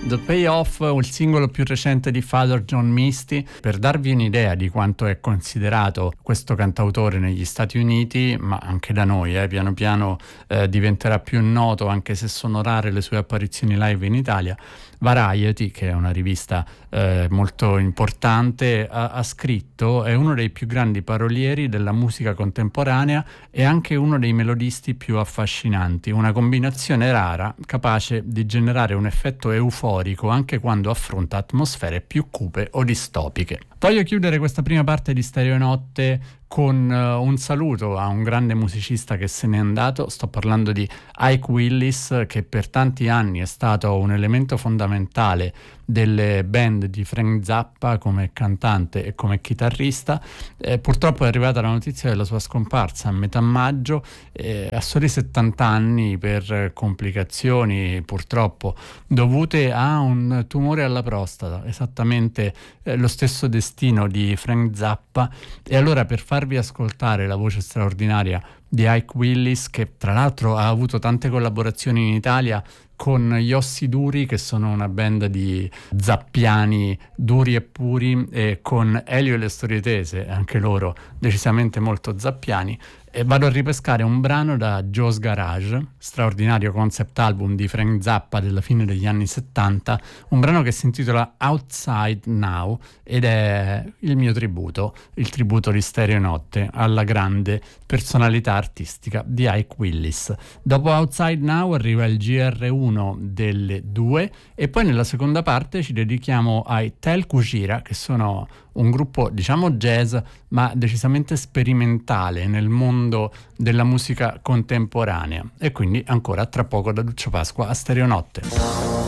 The Payoff, il singolo più recente di Father John Misty. Per darvi un'idea di quanto è considerato questo cantautore negli Stati Uniti, ma anche da noi, piano piano diventerà più noto, anche se sono rare le sue apparizioni live in Italia. Variety, che è una rivista molto importante, ha scritto, è uno dei più grandi parolieri della musica contemporanea e anche uno dei melodisti più affascinanti, una combinazione rara capace di generare un effetto euforico anche quando affronta atmosfere più cupe o distopiche. Voglio chiudere questa prima parte di Stereonotte con un saluto a un grande musicista che se n'è andato. Sto parlando di Ike Willis, che per tanti anni è stato un elemento fondamentale delle band di Frank Zappa come cantante e come chitarrista. Purtroppo è arrivata la notizia della sua scomparsa a metà maggio, a soli 70 anni, per complicazioni purtroppo dovute a un tumore alla prostata, esattamente lo stesso destino di Frank Zappa. E allora, per farvi ascoltare la voce straordinaria di Ike Willis, che tra l'altro ha avuto tante collaborazioni in Italia con gli Ossi Duri, che sono una band di zappiani duri e puri, e con Elio e le Storie Tese, anche loro decisamente molto zappiani, e vado a ripescare un brano da Joe's Garage, straordinario concept album di Frank Zappa della fine degli anni 70, un brano che si intitola Outside Now, ed è il mio tributo, il tributo di Stereonotte alla grande personalità artistica di Ike Willis. Dopo Outside Now arriva il GR1 delle 2 e poi nella seconda parte ci dedichiamo ai Tel Kujira, che sono un gruppo diciamo jazz ma decisamente sperimentale nel mondo della musica contemporanea. E quindi ancora tra poco da Duccio Pasqua a Stereonotte.